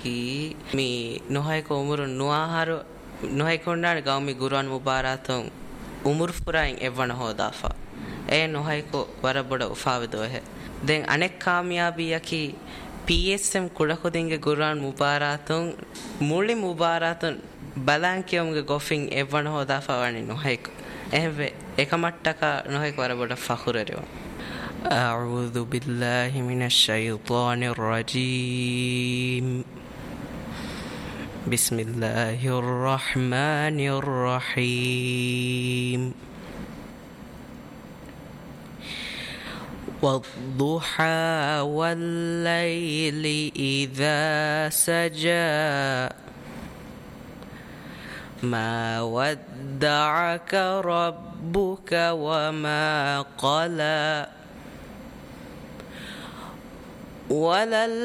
ki mi nohay ko umur nuaharu nohay konnani gaw mi guruan mubaratun umur furain evwana hodafa e nohay ko waraboda ufawedo he den anek kamyabiyaki PSM kudakodinge guruan mubaratun muli mubaratun balankiyumge gofin evwana hodafa wani nohay ko ehve ekamattaka nohay ko waraboda fakhurerewa أعوذ بالله من الشيطان الرجيم بسم الله الرحمن الرحيم والضحى والليل إذا سجى ما ودعك ربك وما قلى